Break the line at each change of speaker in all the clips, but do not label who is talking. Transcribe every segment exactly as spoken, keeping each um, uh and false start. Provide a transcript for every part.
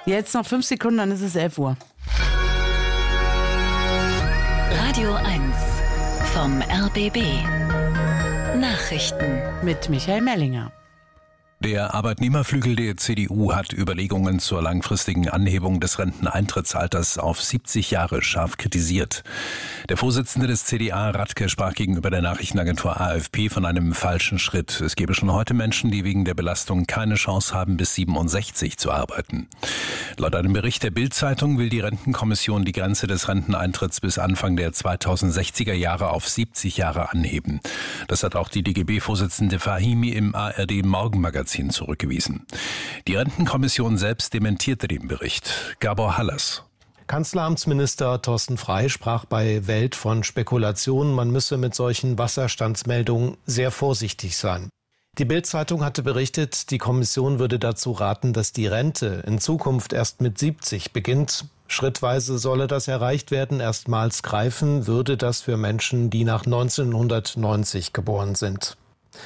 Jetzt noch fünf Sekunden, dann ist es elf Uhr.
Radio eins vom R B B. Nachrichten
mit Michael Mellinger.
Der Arbeitnehmerflügel der C D U hat Überlegungen zur langfristigen Anhebung des Renteneintrittsalters auf siebzig Jahre scharf kritisiert. Der Vorsitzende des C D A, Radke, sprach gegenüber der Nachrichtenagentur A F P von einem falschen Schritt. Es gebe schon heute Menschen, die wegen der Belastung keine Chance haben, bis siebenundsechzig zu arbeiten. Laut einem Bericht der Bild-Zeitung will die Rentenkommission die Grenze des Renteneintritts bis Anfang der zweitausendsechziger Jahre auf siebzig Jahre anheben. Das hat auch die D G B-Vorsitzende Fahimi im A R D-Morgenmagazin zurückgewiesen. Die Rentenkommission selbst dementierte den Bericht. Gabor Hallas.
Kanzleramtsminister Thorsten Frey sprach bei Welt von Spekulationen, man müsse mit solchen Wasserstandsmeldungen sehr vorsichtig sein. Die Bild-Zeitung hatte berichtet, die Kommission würde dazu raten, dass die Rente in Zukunft erst mit siebzig beginnt. Schrittweise solle das erreicht werden. Erstmals greifen würde das für Menschen, die nach neunzehnhundertneunzig geboren sind.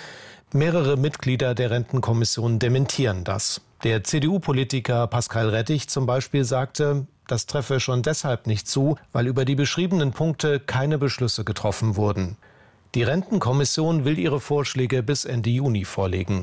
Mehrere Mitglieder der Rentenkommission dementieren das. Der C D U-Politiker Pascal Rettich zum Beispiel sagte, das treffe schon deshalb nicht zu, weil über die beschriebenen Punkte keine Beschlüsse getroffen wurden. Die Rentenkommission will ihre Vorschläge bis Ende Juni vorlegen.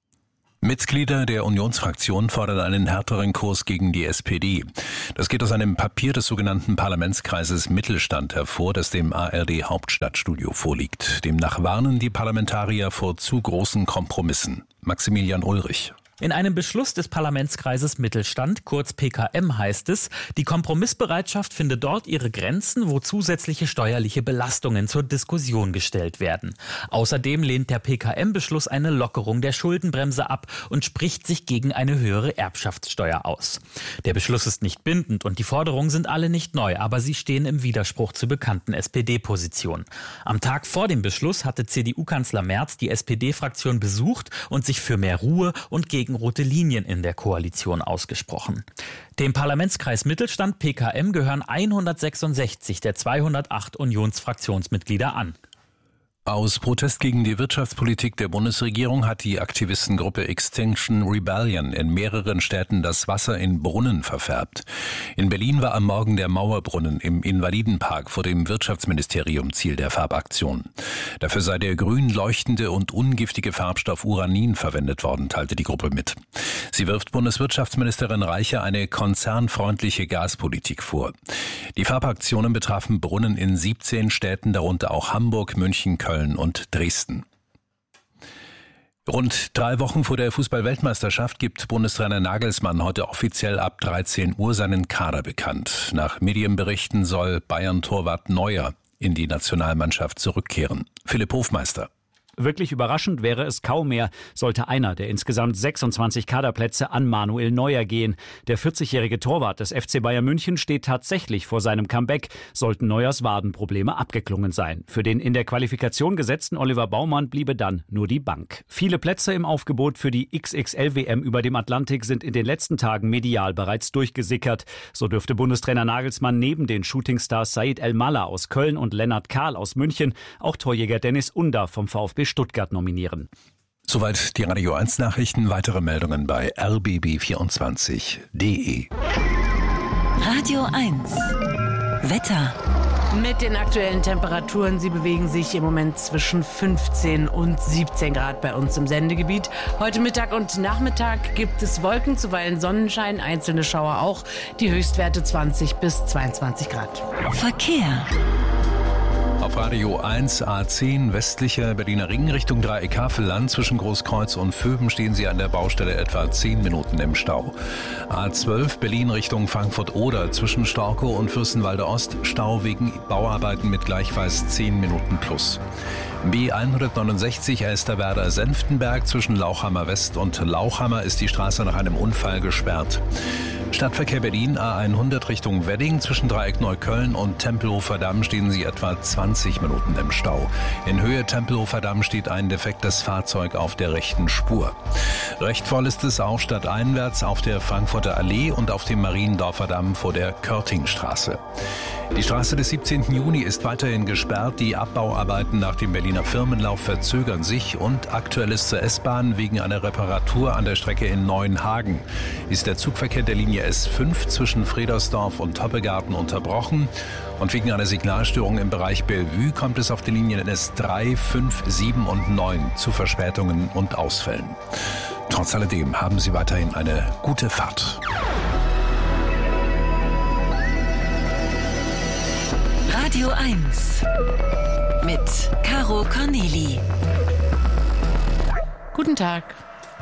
Mitglieder der Unionsfraktion fordern einen härteren Kurs gegen die S P D. Das geht aus einem Papier des sogenannten Parlamentskreises Mittelstand hervor, das dem A R D-Hauptstadtstudio vorliegt. Demnach warnen die Parlamentarier vor zu großen Kompromissen. Maximilian Ulrich.
In einem Beschluss des Parlamentskreises Mittelstand, kurz P K M, heißt es, die Kompromissbereitschaft finde dort ihre Grenzen, wo zusätzliche steuerliche Belastungen zur Diskussion gestellt werden. Außerdem lehnt der P K M-Beschluss eine Lockerung der Schuldenbremse ab und spricht sich gegen eine höhere Erbschaftssteuer aus. Der Beschluss ist nicht bindend und die Forderungen sind alle nicht neu, aber sie stehen im Widerspruch zu bekannten S P D-Positionen. Am Tag vor dem Beschluss hatte C D U-Kanzler Merz die S P D-Fraktion besucht und sich für mehr Ruhe und gegen gegen rote Linien in der Koalition ausgesprochen. Dem Parlamentskreis Mittelstand P K M gehören hundertsechsundsechzig der zweihundertacht Unionsfraktionsmitglieder an.
Aus Protest gegen die Wirtschaftspolitik der Bundesregierung hat die Aktivistengruppe Extinction Rebellion in mehreren Städten das Wasser in Brunnen verfärbt. In Berlin war am Morgen der Mauerbrunnen im Invalidenpark vor dem Wirtschaftsministerium Ziel der Farbaktion. Dafür sei der grün leuchtende und ungiftige Farbstoff Uranin verwendet worden, teilte die Gruppe mit. Sie wirft Bundeswirtschaftsministerin Reiche eine konzernfreundliche Gaspolitik vor. Die Farbaktionen betrafen Brunnen in siebzehn Städten, darunter auch Hamburg, München, Köln und Dresden. Rund drei Wochen vor der Fußball-Weltmeisterschaft gibt Bundestrainer Nagelsmann heute offiziell ab dreizehn Uhr seinen Kader bekannt. Nach Medienberichten soll Bayern-Torwart Neuer in die Nationalmannschaft zurückkehren. Philipp Hofmeister.
Wirklich überraschend wäre es kaum mehr, sollte einer der insgesamt sechsundzwanzig Kaderplätze an Manuel Neuer gehen. Der vierzigjährige Torwart des F C Bayern München steht tatsächlich vor seinem Comeback, sollten Neuers Wadenprobleme abgeklungen sein. Für den in der Qualifikation gesetzten Oliver Baumann bliebe dann nur die Bank. Viele Plätze im Aufgebot für die X X L W M über dem Atlantik sind in den letzten Tagen medial bereits durchgesickert. So dürfte Bundestrainer Nagelsmann neben den Shootingstars Said El-Mallah aus Köln und Lennart Kahl aus München auch Torjäger Dennis Under vom VfB Stuttgart nominieren.
Soweit die Radio eins Nachrichten. Weitere Meldungen bei r b b vierundzwanzig punkt d e.
Radio eins Wetter.
Mit den aktuellen Temperaturen, sie bewegen sich im Moment zwischen fünfzehn und siebzehn Grad bei uns im Sendegebiet. Heute Mittag und Nachmittag gibt es Wolken, zuweilen Sonnenschein, einzelne Schauer auch. Die Höchstwerte zwanzig bis zweiundzwanzig Grad.
Verkehr.
Auf Radio eins A zehn westlicher Berliner Ring Richtung Dreieck Havelland zwischen Großkreuz und Vöben stehen Sie an der Baustelle etwa zehn Minuten im Stau. A zwölf Berlin Richtung Frankfurt-Oder zwischen Storkow und Fürstenwalde Ost Stau wegen Bauarbeiten mit gleichfalls zehn Minuten plus. B hundertneunundsechzig Elsterwerda-Senftenberg zwischen Lauchhammer West und Lauchhammer ist die Straße nach einem Unfall gesperrt. Stadtverkehr Berlin A hundert Richtung Wedding zwischen Dreieck Neukölln und Tempelhofer Damm stehen Sie etwa zwanzig Minuten im Stau. In Höhe Tempelhofer Damm steht ein defektes Fahrzeug auf der rechten Spur. Recht voll ist es auch stadteinwärts auf der Frankfurter Allee und auf dem Mariendorfer Damm vor der Körtingstraße. Die Straße des siebzehnten Juni ist weiterhin gesperrt. Die Abbauarbeiten nach dem Berliner Firmenlauf verzögern sich und aktuell ist zur S-Bahn wegen einer Reparatur an der Strecke in Neuenhagen. ist der Zugverkehr der Linie S fünf zwischen Fredersdorf und Toppegarten unterbrochen. Und wegen einer Signalstörung im Bereich Bellevue kommt es auf den Linien S drei, fünf, sieben und neun zu Verspätungen und Ausfällen. Trotz alledem haben Sie weiterhin eine gute Fahrt.
Radio eins mit Caro Corneli.
Guten Tag.